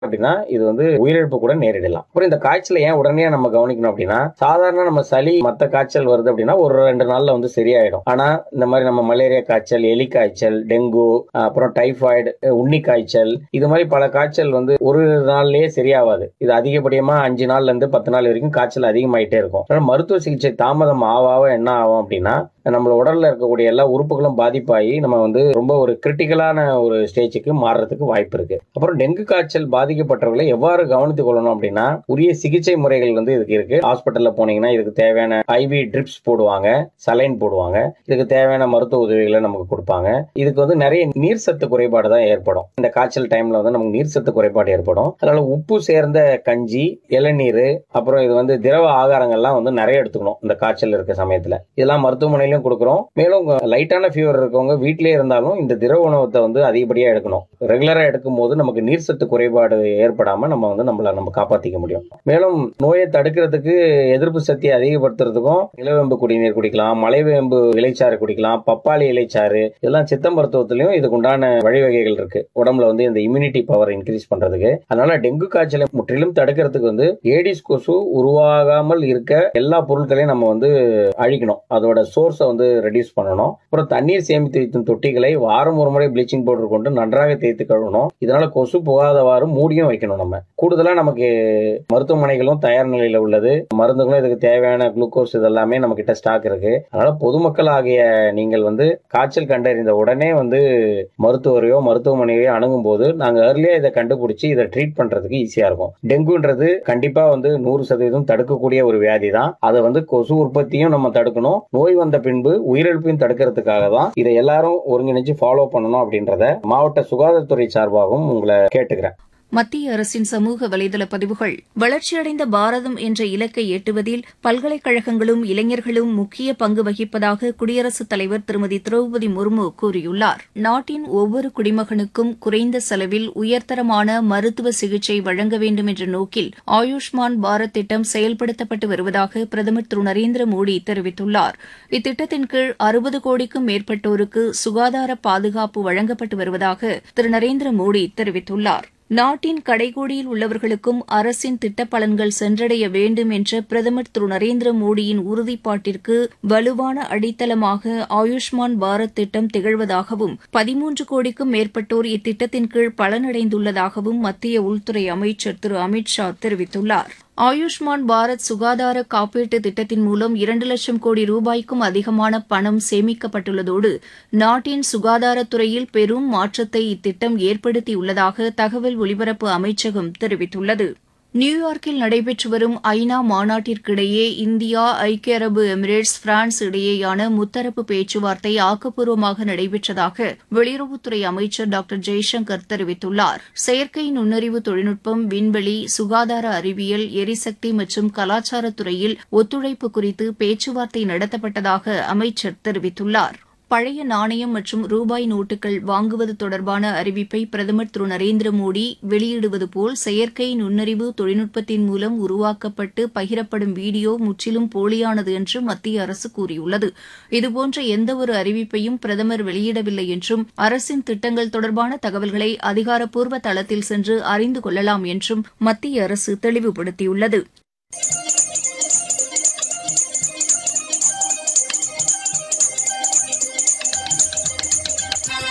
அப்படின்னா இது உயிரிழப்பு கூட நேரிடலாம். அப்புறம் இந்த காய்ச்சலை ஏன் உடனே நம்ம கவனிக்கணும் அப்படின்னா, சாதாரண நம்ம சளி மத்த காய்ச்சல் வருது அப்படின்னா ஒரு 2 நாள்ல சரியாயிடும். ஆனா இந்த மாதிரி நம்ம மலேரியா காய்ச்சல், எலி காய்ச்சல், டெங்கு, அப்புறம் டைபாய்டு, உண்ணி காய்ச்சல், இது மாதிரி பல காய்ச்சல் ஒரு நாள்லயே சரியாவாது. இது அதிகப்படியமா 5 நாள்ல இருந்து 10 நாள் வரைக்கும் காய்ச்சல் அதிகமாயிட்டே இருக்கும். அதனால மருத்துவ சிகிச்சை தாமதம் ஆக என்ன ஆகும் அப்படின்னா, நம்ம உடல்ல இருக்கக்கூடிய எல்லா உறுப்புகளும் பாதிப்பாகி நம்ம ரொம்ப ஒரு கிரிட்டிக்கலான ஒரு ஸ்டேஜுக்கு மாறுறதுக்கு வாய்ப்பு இருக்கு. அப்புறம் டெங்கு காய்ச்சல் பாதிக்கப்பட்டவர்களை எவ்வாறு கவனித்துக் கொள்ளணும் அப்படின்னா, உரிய சிகிச்சை முறைகள் இதுக்கு இருக்கு. ஹாஸ்பிட்டல்ல போனீங்கன்னா இதுக்கு தேவையான ஐவி ட்ரிப்ஸ் போடுவாங்க, சலைன் போடுவாங்க. இதுக்கு தேவையான மருத்துவ உதவிகளை நமக்கு கொடுப்பாங்க. இதுக்கு நிறைய நீர் சத்து குறைபாடு தான் ஏற்படும். இந்த காய்ச்சல் டைம்ல நமக்கு நீர் சத்து குறைபாடு ஏற்படும். அதனால உப்பு சேர்ந்த கஞ்சி, இளநீர், அப்புறம் இது திரவ ஆகாரங்கள்லாம் நிறைய எடுத்துக்கணும் இந்த காய்ச்சல் இருக்க சமயத்துல. இதெல்லாம் மருத்துவமனையிலும் கொடுக்கிறோம். மேலும் லைட்டான ஃபீவர் இருக்கவங்க வீட்டிலே இருந்தாலும் இந்த திரவ உணவத்தை அதிகப்படியா எடுக்கணும். ரெகுலரா எடுக்கும் போது நமக்கு நீர் சத்து குறைபாடு ஏற்படாம நம்ம காப்பாத்திக்க முடியும். மேலும் நோயை தடுக்கிறதுக்கு எதிர்ப்பு சக்தியை அதிகப்படுத்துறதுக்கும் நிலவேம்பு குடிநீர் குடிக்கலாம், மலைவேம்பு இலைச்சாறு குடிக்கலாம், பப்பாளி இலைச்சாறு, இதெல்லாம் சித்த மருத்துவத்திலையும் இதுக்கு உண்டான வழிவகைகள் இருக்கு. உடம்புல இந்த இம்யூனிட்டி பவர் இன்க்ரீஸ் பண்றதுக்கு. அதனால டெங்கு காய்ச்சலை முற்றிலும் தடுக்கிறதுக்கு ஏடிஸ் கொசு உருவாகாமல் இருக்க எல்லா பொருட்களையும் நம்ம அழிக்கணும். அதோட சோர்ஸை ரெடியூஸ் பண்ணணும். அப்புறம் தண்ணீர் சேமித்து வைக்கும் தொட்டிகளை வாரம் ஒரு முறை ப்ளீச்சிங் பவுடர் கொண்டு நன்றாக தேய்த்து கழுவணும். இதனால கொசு புகாதவாறு மூடியும் வைக்கணும். நம்ம கூடுதலா நமக்கு மருத்துவமனைகளும் தயார் நிலையில உள்ளது. மருந்துகளும் இதுக்கு தேவையான குளுக்கோஸ் இதெல்லாமே நம்ம கிட்ட ஸ்டாக் இருக்கு. அதனால பொதுமக்கள் ஆகிய நீங்கள் காய்ச்சல் கண்டறிந்த உடனே மருத்துவரையோ மருத்துவமனையோ அணுகும் போது நாங்க ஏர்லியா இதை கண்டுபிடிச்சு இதை ட்ரீட் பண்றதுக்கு ஈஸியா இருக்கும். டெங்குன்றது கண்டிப்பா 100% தடுக்கக்கூடிய ஒரு வியாதி தான். அதை கொசு உற்பத்தியும் நம்ம தடுக்கணும். நோய் வந்த பின்பு உயிரிழப்பையும் தடுக்கிறதுக்காக தான் இதை எல்லாரும் ஒருங்கிணைச்சு ஃபாலோ பண்ணணும் அப்படின்றத மாவட்ட சுகாதாரத்துறை சார்பாகவும் உங்களை கேட்டுக்கிறேன். மத்திய அரசின் சமூக வலைதள பதிவுகள் வளர்ச்சியடைந்த பாரதம் என்ற இலக்கை எட்டுவதில் பல்கலைக்கழகங்களும் இளைஞர்களும் முக்கிய பங்கு வகிப்பதாக குடியரசுத் தலைவர் திருமதி திரௌபதி முர்மு கூறியுள்ளார். நாட்டின் ஒவ்வொரு குடிமகனுக்கும் குறைந்த செலவில் உயர்தரமான மருத்துவ சிகிச்சை வழங்க வேண்டும் என்ற நோக்கில் ஆயுஷ்மான் பாரத் திட்டம் செயல்படுத்தப்பட்டு வருவதாக பிரதமர் திரு நரேந்திர மோடி தெரிவித்துள்ளார். இத்திட்டத்தின் கீழ் 60 கோடிக்கும் மேற்பட்டோருக்கு சுகாதார பாதுகாப்பு வழங்கப்பட்டு வருவதாக திரு நரேந்திர மோடி தெரிவித்துள்ளார். நாட்டின் கடைக்கோடியில் உள்ளவர்களுக்கும் அரசின் திட்டப் பலன்கள் சென்றடைய வேண்டும் என்ற பிரதமர் திரு நரேந்திர மோடியின் உறுதிப்பாட்டிற்கு வலுவான அடித்தளமாக ஆயுஷ்மான் பாரத் திட்டம் திகழ்வதாகவும் 13 கோடிக்கும் மேற்பட்டோர் இத்திட்டத்தின் கீழ் பலனடைந்துள்ளதாகவும் மத்திய உள்துறை அமைச்சர் திரு அமித் ஷா தெரிவித்துள்ளார். ஆயுஷ்மான் பாரத் சுகாதார காப்பீட்டு திட்டத்தின் மூலம் 2 லட்சம் கோடி ரூபாய்க்கும் அதிகமான பணம் சேமிக்கப்பட்டுள்ளதோடு நாட்டின் சுகாதாரத்துறையில் பெரும் மாற்றத்தை இத்திட்டம் ஏற்படுத்தியுள்ளதாக தகவல் ஒலிபரப்பு அமைச்சகம் தெரிவித்துள்ளது. நியூயார்க்கில் நடைபெற்று வரும் ஐநா மாநாட்டிற்கிடையே இந்தியா, ஐக்கிய அரபு எமிரேட்ஸ், பிரான்ஸ் இடையேயான முத்தரப்பு பேச்சுவார்த்தை ஆக்கப்பூர்வமாக நடைபெற்றதாக வெளியுறவுத்துறை அமைச்சர் டாக்டர் ஜெய்சங்கர் தெரிவித்துள்ளார். செயற்கை நுண்ணறிவு தொழில்நுட்பம், விண்வெளி, சுகாதார அறிவியல், எரிசக்தி மற்றும் கலாச்சாரத்துறையில் ஒத்துழைப்பு குறித்து பேச்சுவார்த்தை நடத்தப்பட்டதாக அமைச்சர் தெரிவித்துள்ளார். பழைய நாணயம் மற்றும் ரூபாய் நோட்டுகள் வாங்குவது தொடர்பான அறிவிப்பை பிரதமர் திரு நரேந்திர மோடி வெளியிடுவது போல் செயற்கை நுண்ணறிவு தொழில்நுட்பத்தின் மூலம் உருவாக்கப்பட்டு பகிரப்படும் வீடியோ முற்றிலும் போலியானது என்று மத்திய அரசு கூறியுள்ளது. இதுபோன்ற எந்தவொரு அறிவிப்பையும் பிரதமர் வெளியிடவில்லை என்றும் அரசின் திட்டங்கள் தொடர்பான தகவல்களை அதிகாரப்பூர்வ தளத்தில் சென்று அறிந்து கொள்ளலாம் என்றும் மத்திய அரசு தெளிவுபடுத்தியுள்ளது.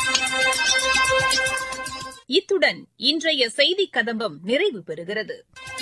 இத்துடன் இன்றைய செய்திக் கதம்பம் நிறைவு பெறுகிறது.